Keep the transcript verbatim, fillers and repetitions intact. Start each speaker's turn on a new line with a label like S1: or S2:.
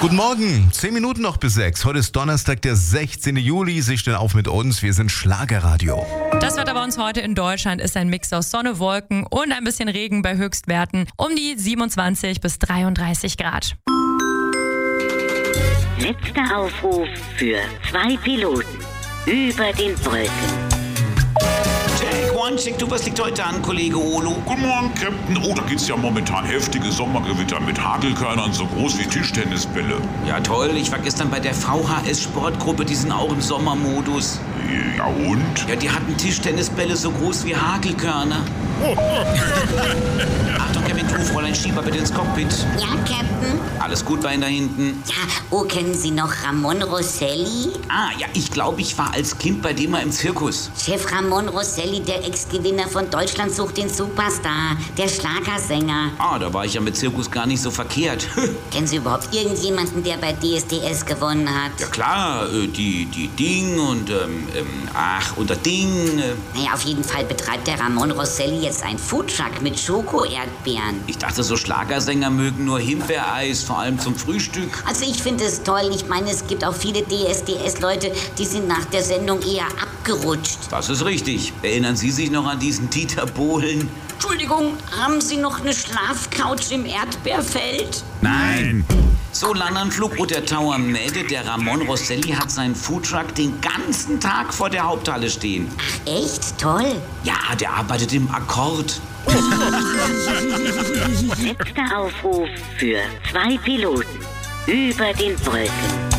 S1: Guten Morgen, zehn Minuten noch bis sechs. Heute ist Donnerstag, der sechzehnten Juli. Sie stehen auf mit uns. Wir sind Schlagerradio.
S2: Das Wetter bei uns heute in Deutschland ist ein Mix aus Sonne, Wolken und ein bisschen Regen bei Höchstwerten um die siebenundzwanzig bis dreiunddreißig Grad.
S3: Letzter Aufruf für zwei Piloten über den Wolken.
S4: Take one, check du, was liegt heute an, Kollege Olo?
S5: Guten Morgen, Captain. Oh, da gibt's ja momentan heftige Sommergewitter mit Hagelkörnern so groß wie Tischtennisbälle.
S4: Ja toll, ich war gestern bei der V H S-Sportgruppe, die sind auch im Sommermodus.
S5: Ja und?
S4: Ja, die hatten Tischtennisbälle so groß wie Hagelkörner. Achtung, Kevin, du, Fräulein Schieber, bitte ins Cockpit.
S3: Ja, Captain?
S4: Alles gut bei Ihnen da hinten?
S3: Ja, oh, kennen Sie noch Ramon Rosselli?
S4: Ah, ja, ich glaube, ich war als Kind bei dem mal im Zirkus.
S3: Chef Ramon Rosselli, der Ex-Gewinner von Deutschland sucht den Superstar, der Schlagersänger.
S4: Ah, da war ich ja mit Zirkus gar nicht so verkehrt.
S3: Kennen Sie überhaupt irgendjemanden, der bei D S D S gewonnen hat?
S4: Ja klar, äh, die, die Ding und, ähm, ähm, ach, und das Ding. Äh.
S3: Naja, auf jeden Fall betreibt der Ramon Rosselli jetzt einen Foodtruck mit Schoko-Erdbeeren.
S4: Ich dachte, so Schlagersänger mögen nur Himbeereis, vor allem zum Frühstück.
S3: Also ich finde es toll. Ich meine, es gibt auch viele D S D S-Leute, die sind nach der Sendung eher abgerutscht.
S4: Das ist richtig. Erinnern Sie sich noch an diesen Dieter Bohlen?
S3: Entschuldigung, haben Sie noch eine Schlafcouch im Erdbeerfeld?
S4: Nein. So, Landanflug Roter Tower meldet, der Ramon Rosselli hat seinen Foodtruck den ganzen Tag vor der Haupthalle stehen.
S3: Ach, echt? Toll.
S4: Ja, der arbeitet im Akkord.
S3: Letzter Aufruf für zwei Piloten über den Wolken.